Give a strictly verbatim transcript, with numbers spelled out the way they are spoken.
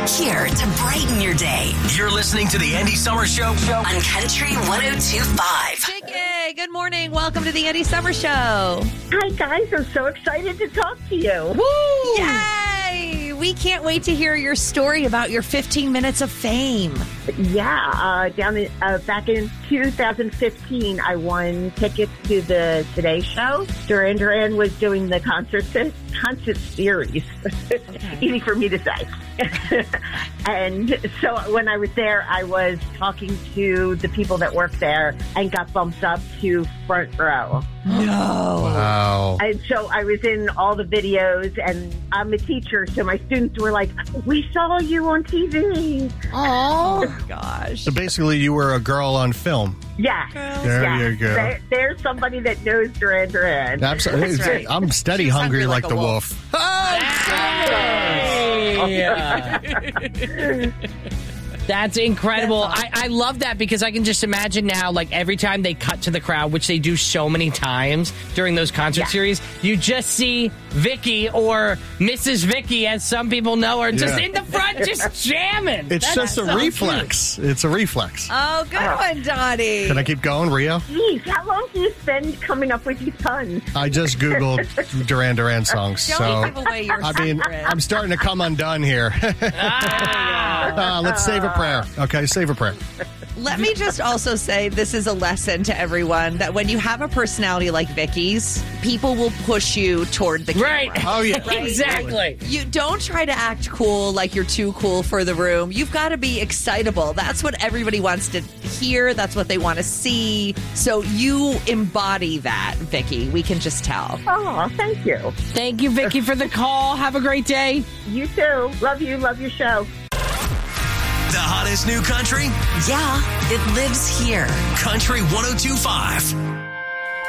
here to brighten your day. You're listening to the Andy Summer Show on Country one oh two point five. Vicky, good morning. Welcome to the Andy Summer Show. Hi, guys. I'm so excited to talk to you. Woo! Yay! We can't wait to hear your story about your fifteen minutes of fame. Yeah, uh, down in, uh, back in two thousand fifteen, I won tickets to the Today Show. Duran Duran was doing the concert concert series. Easy for me to say. And so when I was there, I was talking to the people that work there and got bumped up to front row. No. Wow. And so I was in all the videos, and I'm a teacher, so my students were like, we saw you on T V. Oh, gosh. So basically, you were a girl on film. Yeah. There yeah. you go. There, there's somebody that knows Duran Duran. Absolutely. That's right. I'm steady She's hungry, hungry like, like a the wolf. wolf. That's incredible. That's awesome. I, I love that because I can just imagine now, like every time they cut to the crowd, which they do so many times during those concert Yeah. series, you just see Vicky or Missus Vicky, as some people know her, just Yeah. in the front, just jamming. It's That's just a so reflex. cute. It's a reflex. Oh, good Oh. one, Donnie. Can I keep going, Rio? Jeez, how long do you spend coming up with these puns? I just Googled Duran Duran songs. Don't so, give away your I mean, secret. I'm starting to come undone here. uh, let's save a prayer. Okay, save a prayer. Let me just also say this is a lesson to everyone that when you have a personality like Vicky's, people will push you toward the camera. Right. Oh, yeah. Exactly. You don't try to act cool like you're too cool for the room. You've got to be excitable. That's what everybody wants to hear. That's what they want to see. So you embody that, Vicky. We can just tell. Oh, thank you. Thank you, Vicky, for the call. Have a great day. You too. Love you. Love your show. The hottest new country? Yeah, it lives here. Country one oh two point five.